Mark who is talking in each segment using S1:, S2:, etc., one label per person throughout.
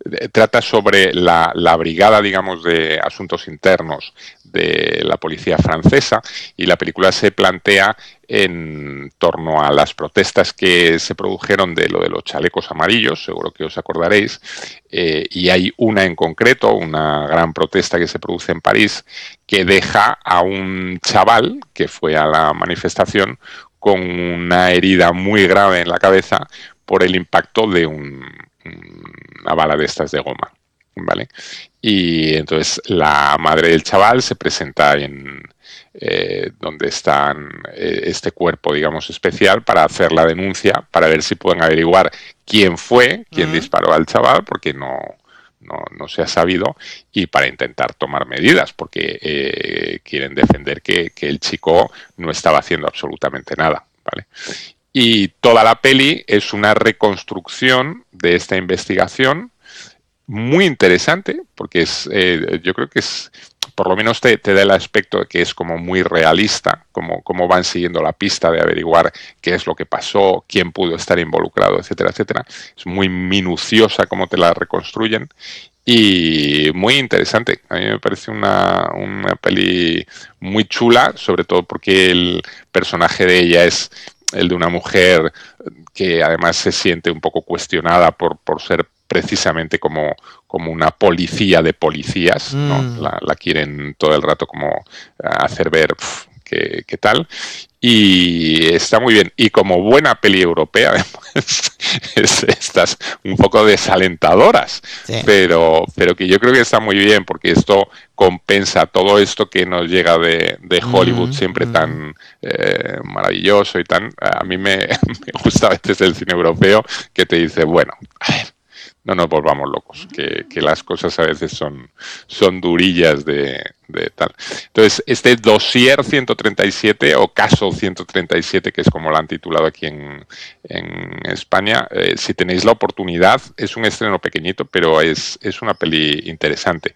S1: trata sobre la brigada, digamos, de asuntos internos de la policía francesa, y la película se plantea en torno a las protestas que se produjeron de lo de los chalecos amarillos, seguro que os acordaréis, y hay una en concreto, una gran protesta que se produce en París, que deja a un chaval que fue a la manifestación con una herida muy grave en la cabeza por el impacto de una bala de estas de goma, ¿vale? Y entonces la madre del chaval se presenta en donde está este cuerpo, digamos, especial, para hacer la denuncia, para ver si pueden averiguar quién fue, quién disparó al chaval, porque no se ha sabido, y para intentar tomar medidas, porque quieren defender que el chico no estaba haciendo absolutamente nada, ¿vale? Y toda la peli es una reconstrucción de esta investigación muy interesante, porque yo creo que es, por lo menos te da el aspecto de que es como muy realista, como van siguiendo la pista de averiguar qué es lo que pasó, quién pudo estar involucrado, etcétera, etcétera. Es muy minuciosa cómo te la reconstruyen y muy interesante. A mí me parece una peli muy chula, sobre todo porque el personaje de ella es el de una mujer que además se siente un poco cuestionada por ser precisamente como una policía de policías, ¿no? La quieren todo el rato como hacer ver qué tal, y está muy bien. Y como buena peli europea, además, estas un poco desalentadoras, sí. pero que yo creo que está muy bien, porque esto compensa todo esto que nos llega de Hollywood, siempre tan maravilloso y tan... A mí me gusta a veces el cine europeo, que te dice, bueno, a ver, no nos volvamos locos, que las cosas a veces son durillas de tal. Entonces, este Dossier 137 o Caso 137, que es como lo han titulado aquí en España, si tenéis la oportunidad, es un estreno pequeñito, pero es una peli interesante.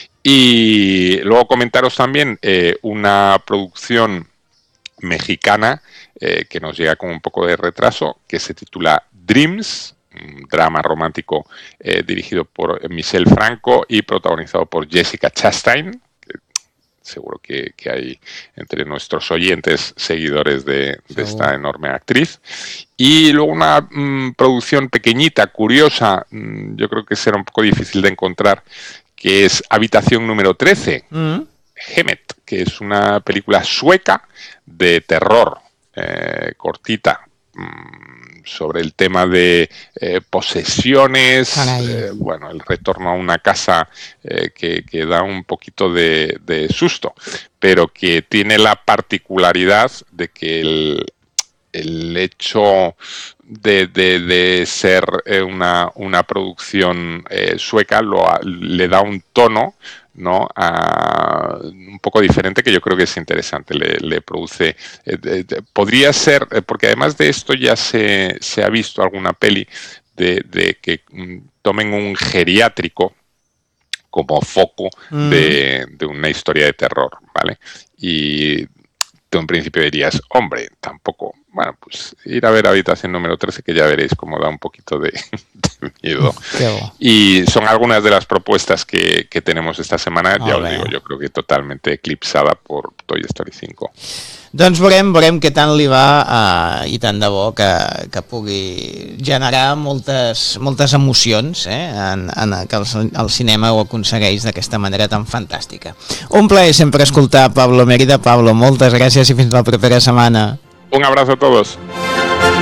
S1: Y luego comentaros también una producción mexicana que nos llega con un poco de retraso, que se titula Dreams, un drama romántico dirigido por Michel Franco y protagonizado por Jessica Chastain, que seguro que hay entre nuestros oyentes seguidores de esta enorme actriz. Y luego una producción pequeñita, curiosa, yo creo que será un poco difícil de encontrar, que es Habitación número 13, Hemet, que es una película sueca de terror, cortita, sobre el tema de posesiones, bueno, el retorno a una casa que da un poquito de susto, pero que tiene la particularidad de que el hecho de ser una producción sueca le da un tono, ¿no?, un poco diferente, que yo creo que es interesante. Le produce, podría ser, porque además de esto ya se ha visto alguna peli de que tomen un geriátrico como foco de una historia de terror, ¿vale? Y tú en principio dirías, hombre, tampoco, bueno, pues ir a ver Habitación número 13, que ya veréis cómo da un poquito de miedo. Y son algunas de las propuestas que tenemos esta semana, ja us digo, jo crec que totalmente eclipsada por Toy Story 5.
S2: Doncs veurem què tant li va, i tant de bo que pugui generar moltes emocions, que el cinema ho aconsegueix d'aquesta manera tan fantàstica. Un plaer sempre escoltar Pablo Mérida. Pablo, moltes gràcies i fins la propera setmana.
S1: Un abrazo a todos.